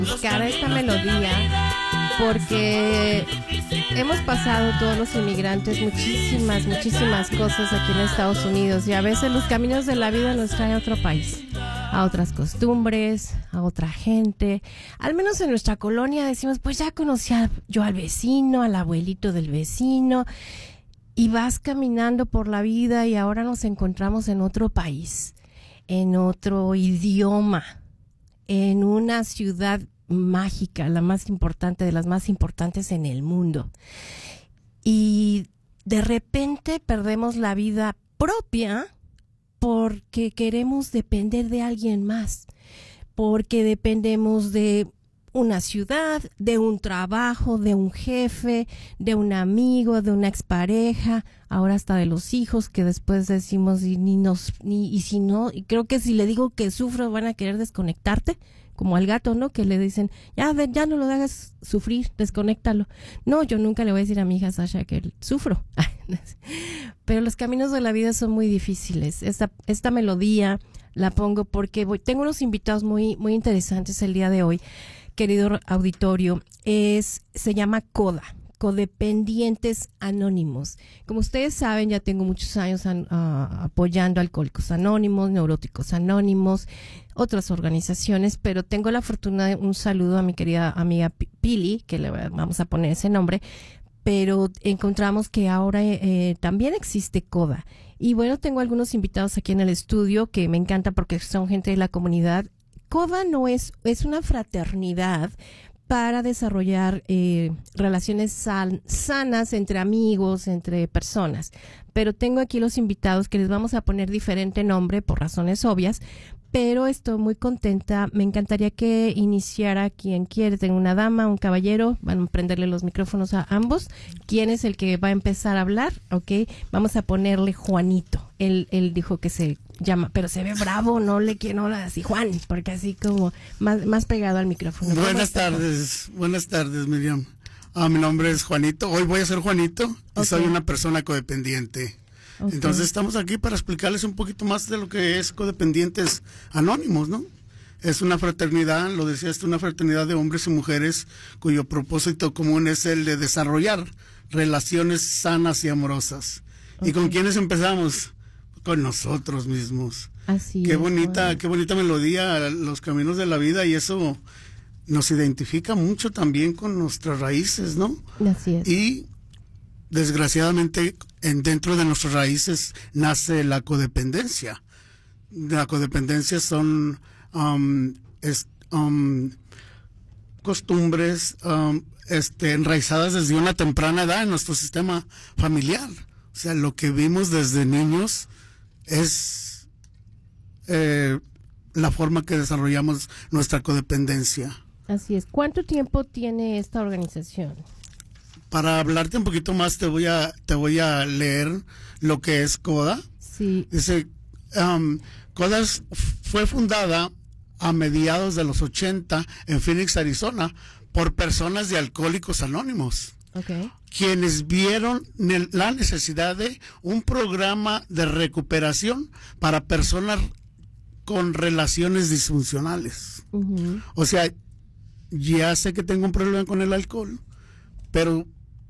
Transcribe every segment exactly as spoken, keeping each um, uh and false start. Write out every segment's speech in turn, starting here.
Buscar esta melodía porque hemos pasado todos los inmigrantes muchísimas, muchísimas cosas aquí en Estados Unidos y a veces los caminos de la vida nos traen a otro país, a otras costumbres, a otra gente. Al menos en nuestra colonia decimos, pues ya conocía yo al vecino, al abuelito del vecino, y vas caminando por la vida y ahora nos encontramos en otro país, en otro idioma, en una ciudad mágica, la más importante de las más importantes en el mundo. Y de repente perdemos la vida propia porque queremos depender de alguien más, porque dependemos de una ciudad, de un trabajo, de un jefe, de un amigo, de una expareja, ahora hasta de los hijos, que después decimos y ni nos ni y si no, y creo que si le digo que sufro van a querer desconectarte, como al gato, ¿no? Que le dicen, ya ya no lo hagas sufrir, desconéctalo. No, yo nunca le voy a decir a mi hija Sasha que sufro. Pero los caminos de la vida son muy difíciles. Esta esta melodía la pongo porque voy, tengo unos invitados muy muy interesantes el día de hoy. Querido auditorio, es se llama CODA, Codependientes Anónimos. Como ustedes saben, ya tengo muchos años an, uh, apoyando a Alcohólicos Anónimos, Neuróticos Anónimos, otras organizaciones, pero tengo la fortuna de un saludo a mi querida amiga Pili, que le vamos a poner ese nombre, pero encontramos que ahora eh, también existe CODA. Y bueno, tengo algunos invitados aquí en el estudio que me encanta porque son gente de la comunidad. CODA no es, es una fraternidad para desarrollar eh, relaciones san, sanas entre amigos, entre personas. Pero tengo aquí los invitados que les vamos a poner diferente nombre por razones obvias, pero estoy muy contenta. Me encantaría que iniciara quien quiere. Tengo una dama, un caballero, van a prenderle los micrófonos a ambos. ¿Quién es el que va a empezar a hablar? Ok, vamos a ponerle Juanito. Él, él dijo que se llama, pero se ve bravo, no le quiero así Juan, porque así como más, más pegado al micrófono. Buenas tardes, buenas tardes, Miriam. Ah, mi nombre es Juanito, hoy voy a ser Juanito y okay. Soy una persona codependiente. Okay. Entonces estamos aquí para explicarles un poquito más de lo que es Codependientes Anónimos, ¿no? Es una fraternidad, lo decía, es una fraternidad de hombres y mujeres cuyo propósito común es el de desarrollar relaciones sanas y amorosas. Okay. ¿Y con quiénes empezamos? Con nosotros mismos. Así qué es, bonita, bueno. Qué bonita melodía, los caminos de la vida, y eso nos identifica mucho también con nuestras raíces, ¿no? Así es. Y desgraciadamente en dentro de nuestras raíces nace la codependencia. La codependencia son um, es, um, costumbres um, este, enraizadas desde una temprana edad en nuestro sistema familiar. O sea, lo que vimos desde niños es eh, la forma que desarrollamos nuestra codependencia. Así es. ¿Cuánto tiempo tiene esta organización? Para hablarte un poquito más te voy a te voy a leer lo que es CODA. Sí. Dice, um, CODA fue fundada a mediados de los ochenta en Phoenix, Arizona, por personas de Alcohólicos Anónimos. Okay. Quienes vieron la necesidad de un programa de recuperación para personas con relaciones disfuncionales. Uh-huh. O sea, ya sé que tengo un problema con el alcohol, pero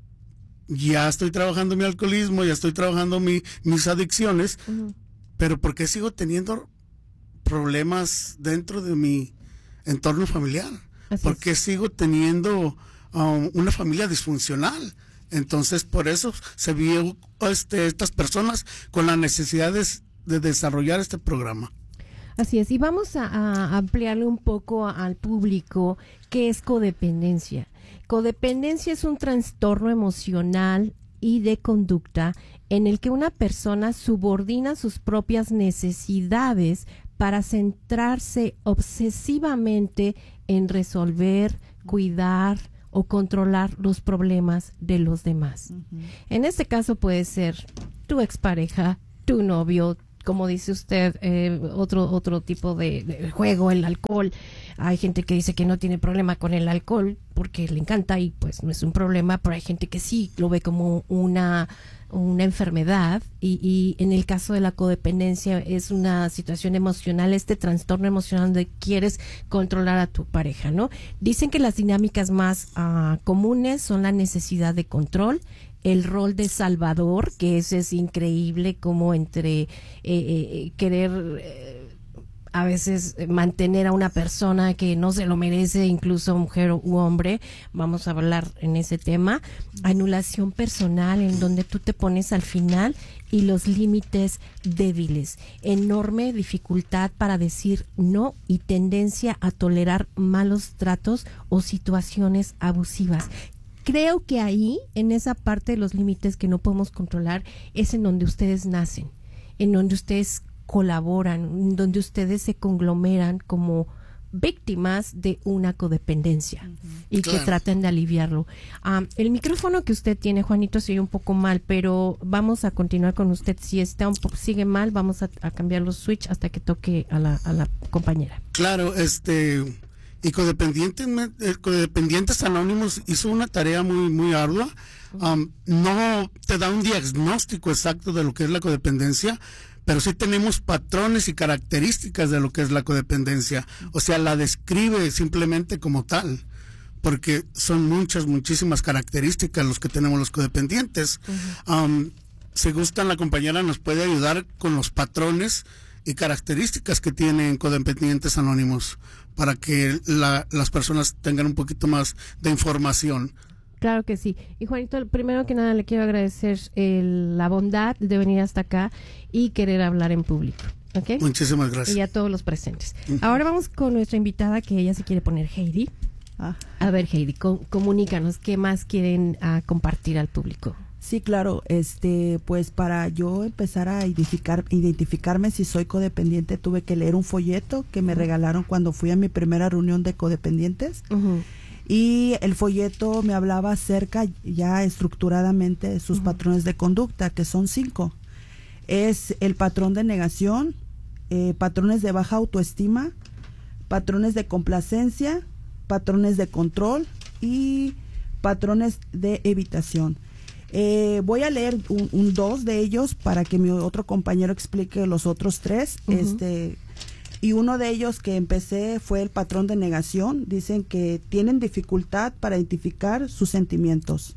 ya estoy trabajando mi alcoholismo, ya estoy trabajando mi, mis adicciones, uh-huh. Pero ¿por qué sigo teniendo problemas dentro de mi entorno familiar? Así ¿Por qué es. sigo teniendo um, una familia disfuncional? Entonces, por eso se vio este, estas personas con la necesidad de, de desarrollar este programa. Así es, y vamos a, a ampliarle un poco a, al público qué es codependencia. Codependencia es un trastorno emocional y de conducta en el que una persona subordina sus propias necesidades para centrarse obsesivamente en resolver, cuidar o controlar los problemas de los demás. Uh-huh. En este caso puede ser tu expareja, tu novio, como dice usted, eh, otro otro tipo de, de juego, el alcohol. Hay gente que dice que no tiene problema con el alcohol porque le encanta y pues no es un problema, pero hay gente que sí lo ve como una una enfermedad y, y en el caso de la codependencia es una situación emocional, este trastorno emocional donde quieres controlar a tu pareja, ¿no? Dicen que las dinámicas más uh, comunes son la necesidad de control, el rol de salvador, que ese es increíble como entre eh, eh, querer eh, a veces mantener a una persona que no se lo merece, incluso mujer u hombre, vamos a hablar en ese tema, anulación personal en donde tú te pones al final y los límites débiles, enorme dificultad para decir no y tendencia a tolerar malos tratos o situaciones abusivas. Creo que ahí, en esa parte de los límites que no podemos controlar, es en donde ustedes nacen, en donde ustedes colaboran, donde ustedes se conglomeran como víctimas de una codependencia uh-huh. y claro. que traten de aliviarlo. Um, el micrófono que usted tiene, Juanito, sigue un poco mal, pero vamos a continuar con usted. Si está un poco, sigue mal, vamos a, a cambiar los switch hasta que toque a la, a la compañera. Claro, este y codependientes, codependientes anónimos hizo una tarea muy muy ardua. Um, no te da un diagnóstico exacto de lo que es la codependencia, pero sí tenemos patrones y características de lo que es la codependencia. O sea, la describe simplemente como tal, porque son muchas, muchísimas características los que tenemos los codependientes. Uh-huh. Um, si gustan, la compañera nos puede ayudar con los patrones y características que tienen codependientes anónimos para que la, las personas tengan un poquito más de información. Claro que sí. Y Juanito, primero que nada le quiero agradecer el, la bondad de venir hasta acá y querer hablar en público. ¿Okay? Muchísimas gracias. Y a todos los presentes. Uh-huh. Ahora vamos con nuestra invitada, que ella se quiere poner Heidi. Ah. A ver, Heidi, com- comunícanos, ¿qué más quieren uh, compartir al público? Sí, claro, este, pues para yo empezar a identificar, identificarme si soy codependiente, tuve que leer un folleto que me uh-huh. regalaron cuando fui a mi primera reunión de codependientes. Uh-huh. Y el folleto me hablaba acerca ya estructuradamente de sus uh-huh. patrones de conducta, que son cinco. Es el patrón de negación, eh, patrones de baja autoestima, patrones de complacencia, patrones de control y patrones de evitación. Eh, voy a leer un, un dos de ellos para que mi otro compañero explique los otros tres. Uh-huh. Este... Y uno de ellos que empecé fue el patrón de negación. Dicen que tienen dificultad para identificar sus sentimientos.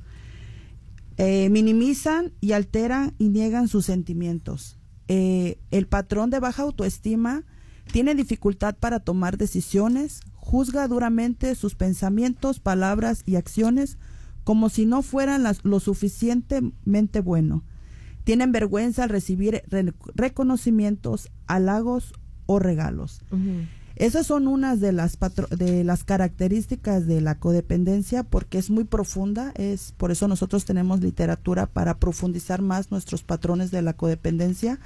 Eh, minimizan y alteran y niegan sus sentimientos. Eh, el patrón de baja autoestima tiene dificultad para tomar decisiones, juzga duramente sus pensamientos, palabras y acciones como si no fueran las, lo suficientemente bueno. Tienen vergüenza al recibir re- reconocimientos, halagos o regalos. Uh-huh. Esas son unas de las patro- de las características de la codependencia, porque es muy profunda. Es por eso nosotros tenemos literatura para profundizar más nuestros patrones de la codependencia.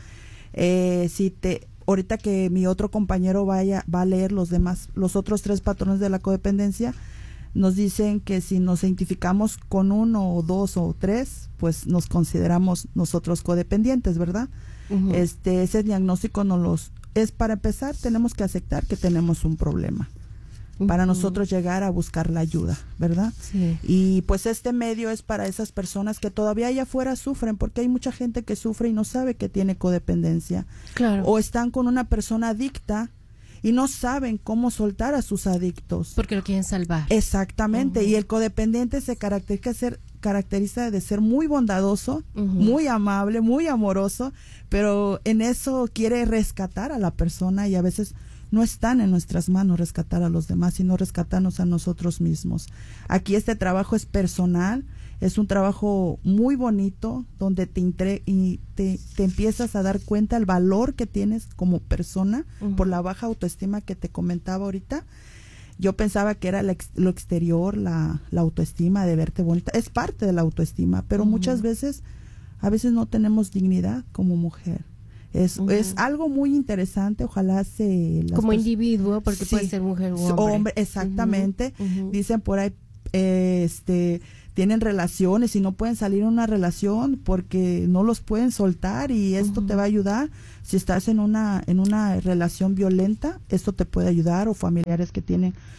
Eh, si te ahorita que mi otro compañero vaya va a leer los demás, los otros tres patrones de la codependencia, nos dicen que si nos identificamos con uno o dos o tres, pues nos consideramos nosotros codependientes, ¿verdad? Uh-huh. Este ese diagnóstico nos los es para empezar, tenemos que aceptar que tenemos un problema uh-huh. para nosotros llegar a buscar la ayuda, ¿verdad? Sí. Y pues este medio es para esas personas que todavía allá afuera sufren, porque hay mucha gente que sufre y no sabe que tiene codependencia. Claro. O están con una persona adicta y no saben cómo soltar a sus adictos. Porque lo quieren salvar. Exactamente, uh-huh. y el codependiente se caracteriza, ser, caracteriza de ser muy bondadoso, uh-huh. muy amable, muy amoroso, pero en eso quiere rescatar a la persona y a veces no están en nuestras manos rescatar a los demás, sino rescatarnos a nosotros mismos. Aquí este trabajo es personal, es un trabajo muy bonito donde te, entre, y te, te empiezas a dar cuenta el valor que tienes como persona uh-huh. por la baja autoestima que te comentaba ahorita. Yo pensaba que era la ex, lo exterior, la, la autoestima de verte bonita. Es parte de la autoestima, pero uh-huh. muchas veces, a veces no tenemos dignidad como mujer. Es, uh-huh. es algo muy interesante, ojalá se... Las como pers- individuo, porque sí, puede ser mujer o hombre. hombre exactamente. Uh-huh. Dicen por ahí, eh, este... tienen relaciones y no pueden salir en una relación porque no los pueden soltar, y esto uh-huh. te va a ayudar. Si estás en una en una relación violenta, esto te puede ayudar, o familiares que tienen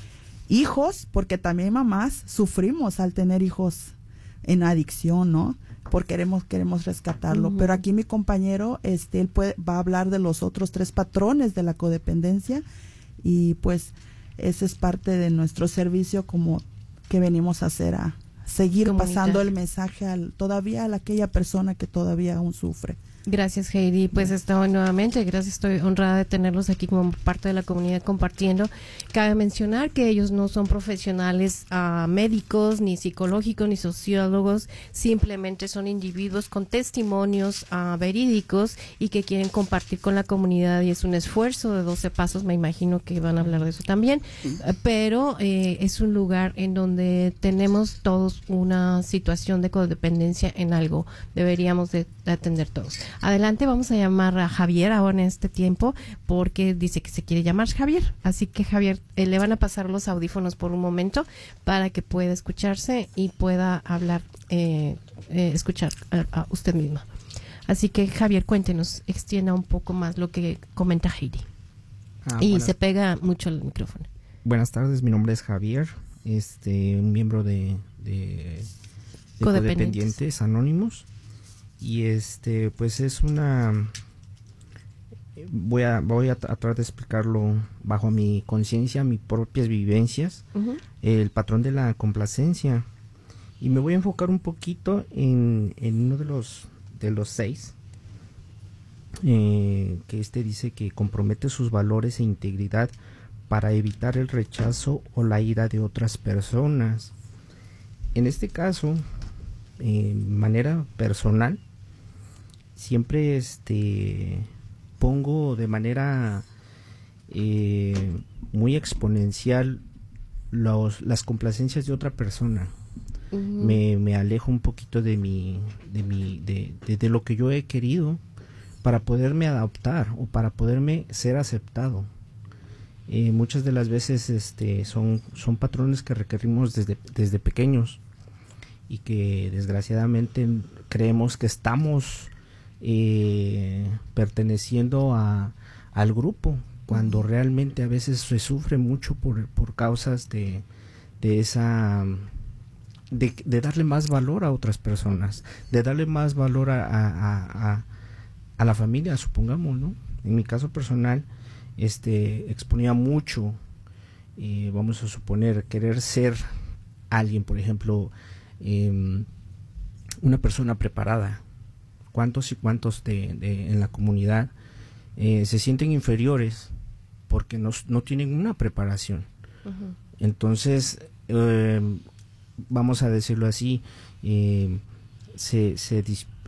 hijos, porque también mamás sufrimos al tener hijos en adicción, ¿no? Porque queremos queremos rescatarlo. Uh-huh. Pero aquí mi compañero, este, él puede, va a hablar de los otros tres patrones de la codependencia, y pues ese es parte de nuestro servicio, como que venimos a hacer, a seguir comunicar, pasando el mensaje al, todavía a aquella persona que todavía aún sufre. Gracias, Heidi. Pues estoy nuevamente, gracias, estoy honrada de tenerlos aquí como parte de la comunidad compartiendo. Cabe mencionar que ellos no son profesionales uh, médicos, ni psicológicos, ni sociólogos, simplemente son individuos con testimonios uh, verídicos y que quieren compartir con la comunidad, y es un esfuerzo de doce pasos, me imagino que van a hablar de eso también, uh, pero eh, es un lugar en donde tenemos todos una situación de codependencia en algo, deberíamos de, de atender todos. Adelante, vamos a llamar a Javier ahora en este tiempo, porque dice que se quiere llamar Javier. Así que, Javier, eh, le van a pasar los audífonos por un momento para que pueda escucharse y pueda hablar, eh, eh, escuchar a, a usted misma. Así que, Javier, cuéntenos, extienda un poco más lo que comenta Heidi. Ah, y buenas. Se pega mucho el micrófono. Buenas tardes, mi nombre es Javier, este, un miembro de, de, de Codependientes Anónimos. Y este, pues es una, voy a voy a, a tratar de explicarlo bajo mi conciencia, mis propias vivencias, uh-huh. El patrón de la complacencia, y me voy a enfocar un poquito en, en uno de los de los seis, eh, que este dice que compromete sus valores e integridad para evitar el rechazo o la ira de otras personas. En este caso, de eh, manera personal, siempre este pongo de manera eh, muy exponencial los, las complacencias de otra persona. Uh-huh. me, me alejo un poquito de mi de mi de, de, de lo que yo he querido para poderme adaptar o para poderme ser aceptado. Eh, muchas de las veces este son son patrones que requerimos desde desde pequeños, y que desgraciadamente creemos que estamos Eh, perteneciendo a al grupo, cuando realmente a veces se sufre mucho por, por causas de, de esa de, de darle más valor a otras personas, de darle más valor a, a, a, a la familia, supongamos, ¿no? En mi caso personal, este exponía mucho, eh, vamos a suponer, querer ser alguien, por ejemplo, eh, una persona preparada. Cuántos y cuántos de, de en la comunidad eh, se sienten inferiores porque no, no tienen una preparación. Uh-huh. Entonces, eh, vamos a decirlo así, eh, se, se,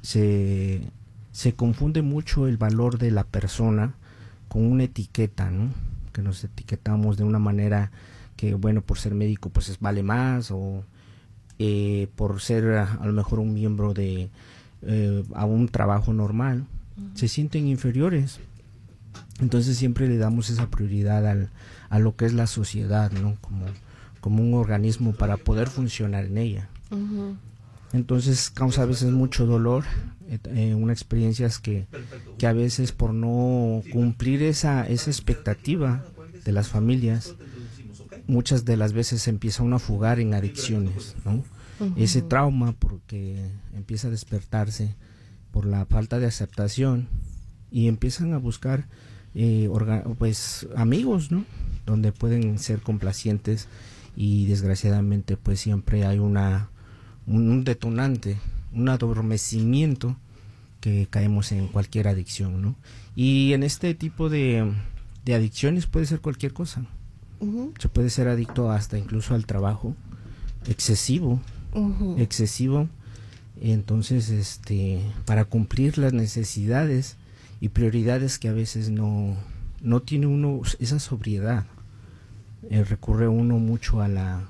se, se confunde mucho el valor de la persona con una etiqueta, ¿no? Que nos etiquetamos de una manera que, bueno, por ser médico pues es, vale más, o eh, por ser a, a lo mejor un miembro de Eh, a un trabajo normal, uh-huh. Se sienten inferiores. Entonces siempre le damos esa prioridad al, a lo que es la sociedad, ¿no? Como, como un organismo para poder funcionar en ella. Uh-huh. Entonces causa a veces mucho dolor, eh, eh, una experiencia es que, que a veces por no cumplir esa, esa expectativa de las familias, muchas de las veces se empieza uno a fugar en adicciones, ¿no? Uh-huh. Ese trauma porque empieza a despertarse por la falta de aceptación, y empiezan a buscar eh, orga- pues amigos, ¿no? Donde pueden ser complacientes, y desgraciadamente pues siempre hay una un, un detonante, un adormecimiento, que caemos en cualquier adicción, ¿no? Y en este tipo de, de adicciones puede ser cualquier cosa. Uh-huh. Se puede ser adicto hasta incluso al trabajo excesivo. Uh-huh. excesivo entonces este para cumplir las necesidades y prioridades que a veces no no tiene uno esa sobriedad, eh, recurre uno mucho a la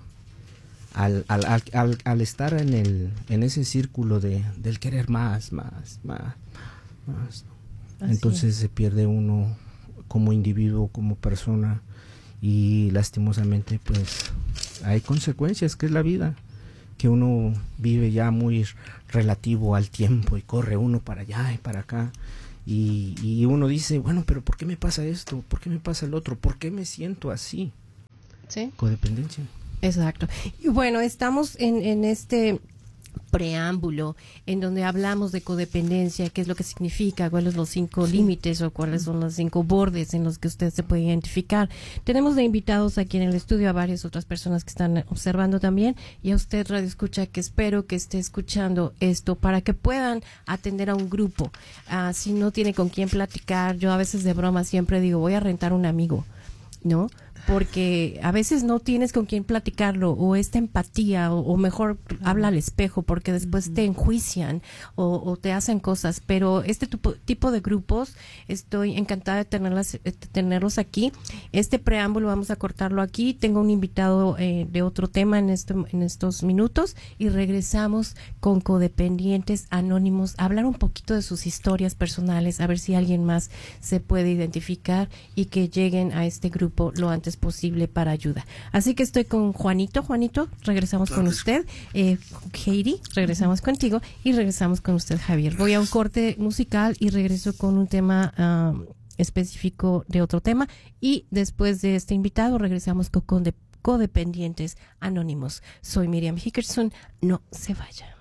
al, al, al, al, al estar en el en ese círculo de del querer más más más más entonces se pierde uno como individuo, como persona, y lastimosamente pues hay consecuencias, que es la vida, que uno vive ya muy relativo al tiempo y corre uno para allá y para acá, y, y uno dice, bueno, pero ¿por qué me pasa esto? ¿Por qué me pasa el otro? ¿Por qué me siento así? ¿Sí? codependencia. Exacto. Y bueno, estamos en, en este preámbulo en donde hablamos de codependencia, qué es lo que significa, cuáles son los cinco sí. límites o cuáles son los cinco bordes en los que usted se puede identificar. Tenemos de invitados aquí en el estudio a varias otras personas que están observando también, y a usted, Radio Escucha, que espero que esté escuchando esto para que puedan atender a un grupo. Uh, si no tiene con quién platicar, yo a veces de broma siempre digo, voy a rentar un amigo, ¿no? Porque a veces no tienes con quién platicarlo, o esta empatía, o, o mejor habla al espejo, porque después uh-huh. te enjuician o, o te hacen cosas. Pero este tipo, tipo de grupos, estoy encantada de tenerlas, de tenerlos aquí. Este preámbulo vamos a cortarlo aquí. Tengo un invitado eh, de otro tema en, este, en estos minutos, y regresamos con Codependientes Anónimos a hablar un poquito de sus historias personales, a ver si alguien más se puede identificar y que lleguen a este grupo lo antes posible para ayuda. Así que estoy con Juanito. Juanito, regresamos con usted. Eh, Heidi, regresamos contigo, y regresamos con usted, Javier. Voy a un corte musical y regreso con un tema um, específico de otro tema, y después de este invitado regresamos con Conde- Codependientes Anónimos. Soy Miriam Hickerson. No se vaya.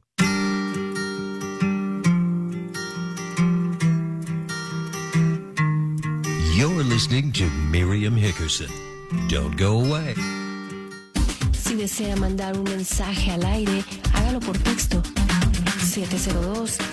You're listening to Miriam Hickerson. Don't go away. Si desea mandar un mensaje al aire, hágalo por texto siete cero dos